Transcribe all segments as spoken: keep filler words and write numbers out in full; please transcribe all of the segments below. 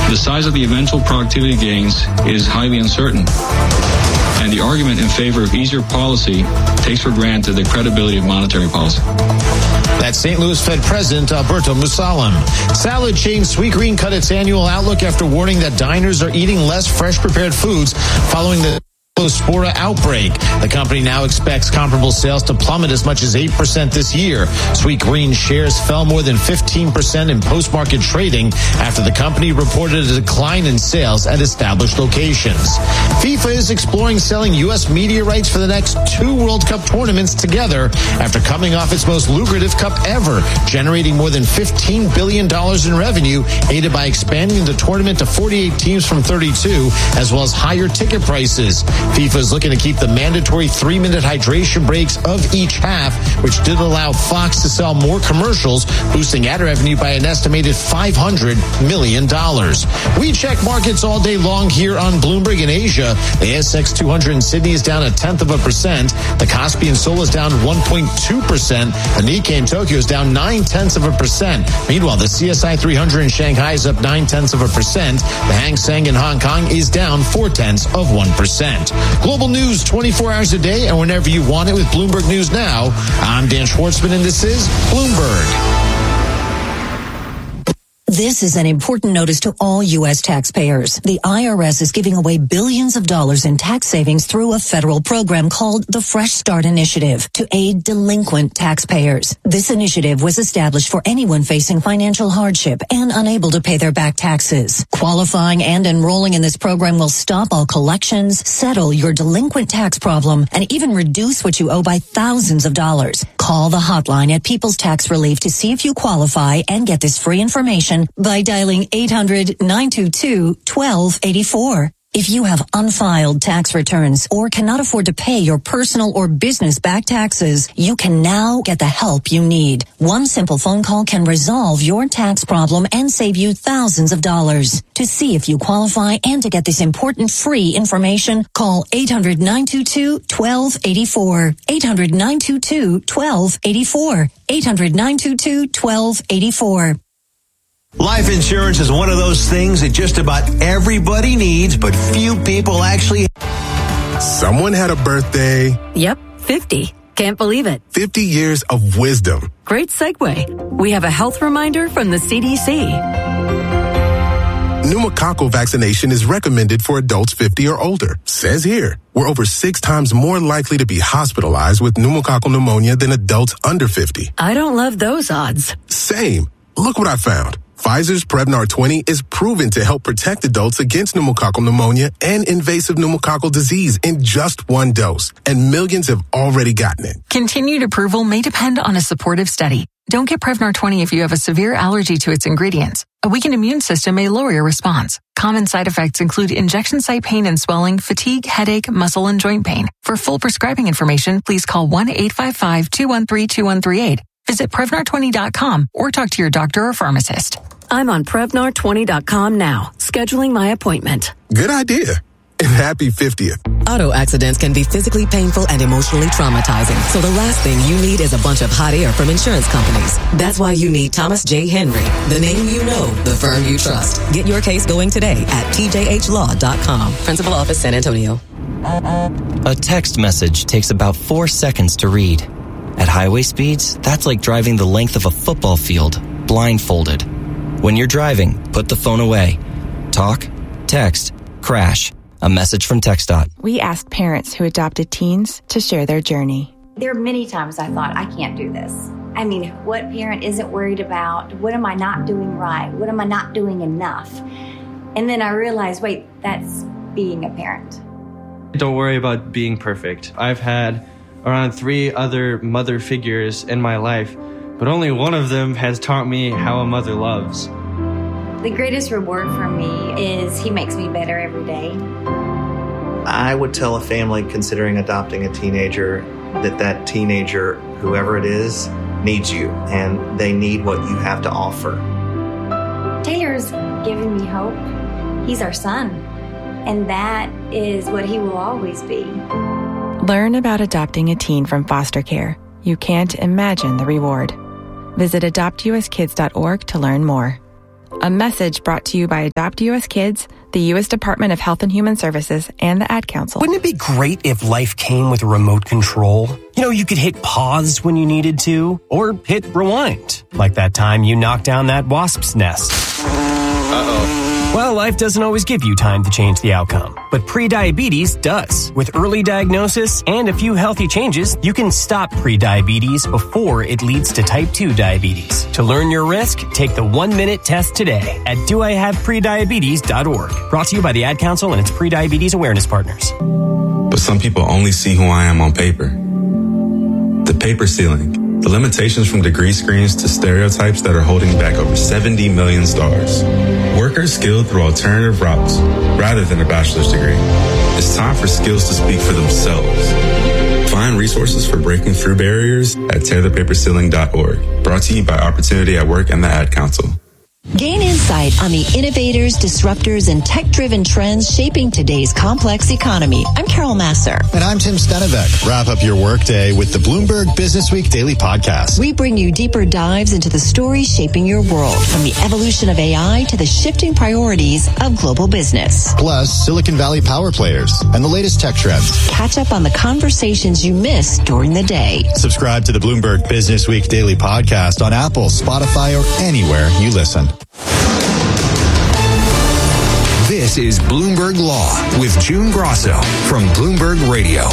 The size of the eventual productivity gains is highly uncertain, and the argument in favor of easier policy takes for granted the credibility of monetary policy. That's Saint Louis Fed President Alberto Musalem. Salad chain Sweetgreen cut its annual outlook after warning that diners are eating less fresh prepared foods following the Spora outbreak. The company now expects comparable sales to plummet as much as eight percent this year. Sweetgreen shares fell more than fifteen percent in post-market trading after the company reported a decline in sales at established locations. FIFA is exploring selling U S media rights for the next two World Cup tournaments together after coming off its most lucrative cup ever, generating more than fifteen billion dollars in revenue, aided by expanding the tournament to forty-eight teams from thirty-two, as well as higher ticket prices. FIFA is looking to keep the mandatory three-minute hydration breaks of each half, which did allow Fox to sell more commercials, boosting ad revenue by an estimated five hundred million dollars. We check markets all day long here on Bloomberg in Asia. The A S X two hundred in Sydney is down a tenth of a percent. The Kospi in Seoul is down one point two percent. The Nikkei in Tokyo is down nine tenths of a percent. Meanwhile, the C S I three hundred in Shanghai is up nine tenths of a percent. The Hang Seng in Hong Kong is down four tenths of one percent. Global news twenty-four hours a day and whenever you want it with Bloomberg News Now. I'm Dan Schwartzman and this is Bloomberg. This is an important notice to all U S taxpayers. The I R S is giving away billions of dollars in tax savings through a federal program called the Fresh Start Initiative to aid delinquent taxpayers. This initiative was established for anyone facing financial hardship and unable to pay their back taxes. Qualifying and enrolling in this program will stop all collections, settle your delinquent tax problem, and even reduce what you owe by thousands of dollars. Call the hotline at People's Tax Relief to see if you qualify and get this free information by dialing eight hundred, nine two two, one two eight four. If you have unfiled tax returns or cannot afford to pay your personal or business back taxes, you can now get the help you need. One simple phone call can resolve your tax problem and save you thousands of dollars. To see if you qualify and to get this important free information, call eight hundred, nine two two, one two eight four. eight hundred, nine two two, one two eight four. eight hundred, nine two two, one two eight four. Life insurance is one of those things that just about everybody needs, but few people actually. Someone had a birthday. Yep, fifty. Can't believe it. fifty years of wisdom. Great segue. We have a health reminder from the C D C. Pneumococcal vaccination is recommended for adults fifty or older. Says here, we're over six times more likely to be hospitalized with pneumococcal pneumonia than adults under fifty. I don't love those odds. Same. Look what I found. Pfizer's Prevnar twenty is proven to help protect adults against pneumococcal pneumonia and invasive pneumococcal disease in just one dose, and millions have already gotten it. Continued approval may depend on a supportive study. Don't get Prevnar twenty if you have a severe allergy to its ingredients. A weakened immune system may lower your response. Common side effects include injection site pain and swelling, fatigue, headache, muscle, and joint pain. For full prescribing information, please call one eight five five, two one three, two one three eight. Visit Prevnar twenty dot com or talk to your doctor or pharmacist. I'm on Prevnar twenty dot com now, scheduling my appointment. Good idea. And happy fiftieth. Auto accidents can be physically painful and emotionally traumatizing. So the last thing you need is a bunch of hot air from insurance companies. That's why you need Thomas J. Henry, the name you know, the firm you trust. Get your case going today at T J H law dot com. Principal Office, San Antonio. A text message takes about four seconds to read. At highway speeds, that's like driving the length of a football field, blindfolded. When you're driving, put the phone away. Talk, text, crash. A message from TxDOT. We asked parents who adopted teens to share their journey. There are many times I thought, I can't do this. I mean, what parent isn't worried about? What am I not doing right? What am I not doing enough? And then I realized, wait, that's being a parent. Don't worry about being perfect. I've had around three other mother figures in my life, but only one of them has taught me how a mother loves. The greatest reward for me is he makes me better every day. I would tell a family considering adopting a teenager that that teenager, whoever it is, needs you, and they need what you have to offer. Taylor's given me hope. He's our son, and that is what he will always be. Learn about adopting a teen from foster care. You can't imagine the reward. Visit adopt u s kids dot org to learn more. A message brought to you by Adopt U S Kids, the U S Department of Health and Human Services, and the Ad Council. Wouldn't it be great if life came with a remote control? You know, you could hit pause when you needed to, or hit rewind, like that time you knocked down that wasp's nest. Uh-oh. Well, life doesn't always give you time to change the outcome, but prediabetes does. With early diagnosis and a few healthy changes, you can stop prediabetes before it leads to type two diabetes. To learn your risk, take the one-minute test today at do I have prediabetes dot org. Brought to you by the Ad Council and its prediabetes awareness partners. But some people only see who I am on paper. The paper ceiling. The limitations from degree screens to stereotypes that are holding back over seventy million stars. Workers skilled through alternative routes rather than a bachelor's degree. It's time for skills to speak for themselves. Find resources for breaking through barriers at tear the paper ceiling dot org. Brought to you by Opportunity at Work and the Ad Council. Gain insight on the innovators, disruptors, and tech-driven trends shaping today's complex economy. I'm Carol Masser. And I'm Tim Stenevec. Wrap up your workday with the Bloomberg Business Week Daily Podcast. We bring you deeper dives into the stories shaping your world, from the evolution of A I to the shifting priorities of global business. Plus, Silicon Valley power players and the latest tech trends. Catch up on the conversations you missed during the day. Subscribe to the Bloomberg Business Week Daily Podcast on Apple, Spotify, or anywhere you listen. This is Bloomberg Law with June Grosso from Bloomberg Radio.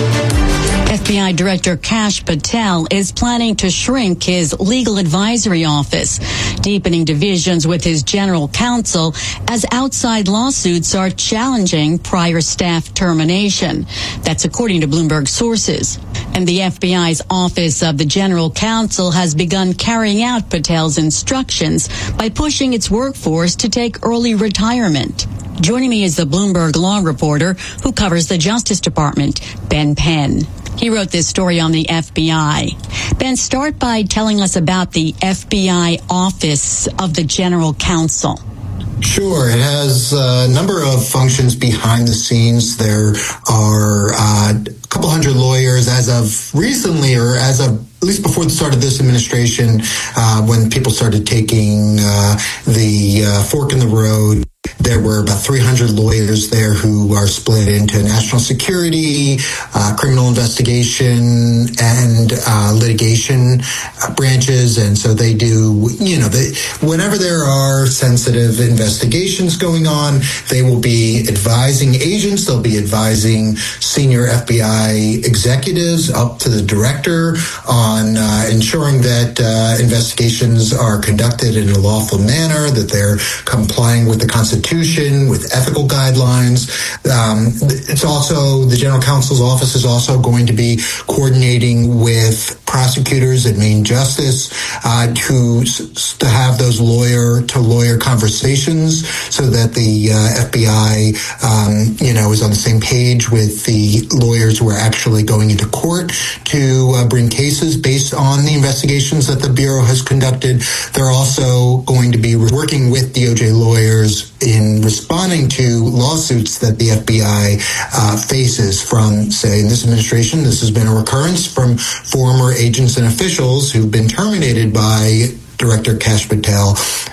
F B I Director Kash Patel is planning to shrink his legal advisory office, deepening divisions with his general counsel as outside lawsuits are challenging prior staff termination. That's according to Bloomberg sources. And the F B I's Office of the General Counsel has begun carrying out Patel's instructions by pushing its workforce to take early retirement. Joining me is the Bloomberg Law reporter who covers the Justice Department, Ben Penn. He wrote this story on the F B I. Ben, start by telling us about the F B I Office of the General Counsel. Sure. It has a number of functions behind the scenes. There are uh, a couple hundred lawyers as of recently, or as of at least before the start of this administration, uh, when people started taking uh, the uh, fork in the road. There were about three hundred lawyers there who are split into national security, uh, criminal investigation, and uh, litigation uh, branches. And so they do, you know, they, whenever there are sensitive investigations going on, they will be advising agents. They'll be advising senior F B I executives up to the director on uh, ensuring that uh, investigations are conducted in a lawful manner, that they're complying with the Constitution, with ethical guidelines. Um, it's also, the General Counsel's office is also going to be coordinating with prosecutors and Main Justice uh, to to have those lawyer-to-lawyer conversations, so that the uh, F B I, um, you know, is on the same page with the lawyers who are actually going into court to uh, bring cases based on the investigations that the Bureau has conducted. They're also going to be working with D O J lawyers in responding to lawsuits that the F B I uh, faces from, say, in this administration. This has been a recurrence from former agents and officials who've been terminated by Director Kash Patel.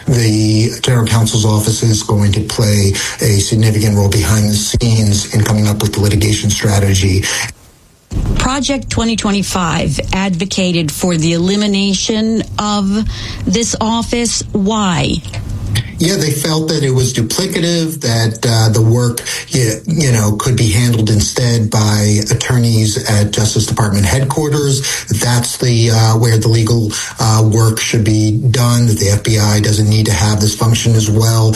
The General Counsel's office is going to play a significant role behind the scenes in coming up with the litigation strategy. Project twenty twenty-five advocated for the elimination of this office. Why? Yeah, they felt that it was duplicative, that uh, the work, you, you know, could be handled instead by attorneys at Justice Department headquarters. That's the uh, where the legal uh, work should be done, that the F B I doesn't need to have this function as well.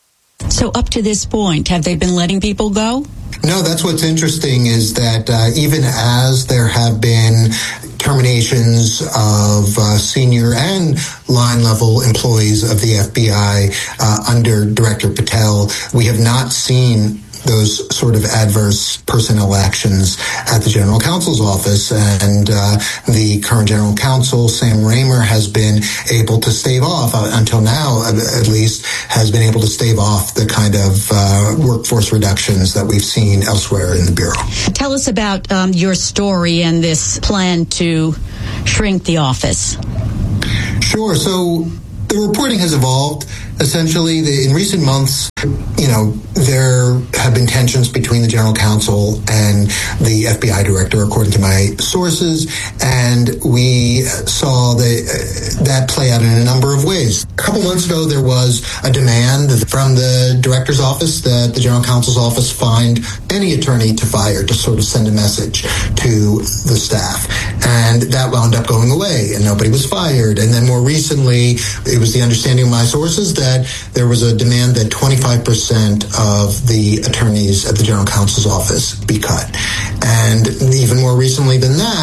So up to this point, have they been letting people go? No, that's what's interesting, is that uh, even as there have been terminations of uh, senior and line-level employees of the F B I uh, under Director Patel, we have not seen those sort of adverse personnel actions at the General Counsel's office. And uh, the current General Counsel, Sam Raymer, has been able to stave off, uh, until now at least, has been able to stave off the kind of uh, workforce reductions that we've seen elsewhere in the Bureau. Tell us about um, your story and this plan to shrink the office. Sure. So the reporting has evolved. Essentially, the, in recent months, you know, there have been tensions between the general counsel and the F B I director, according to my sources, and we saw the, uh, that play out in a number of ways. A couple months ago, there was a demand from the director's office that the general counsel's office find any attorney to fire, to sort of send a message to the staff. And that wound up going away, and nobody was fired. And then more recently, it was the understanding of my sources that there was a demand that twenty-five percent of the attorneys at the general counsel's office be cut. And even more recently than that,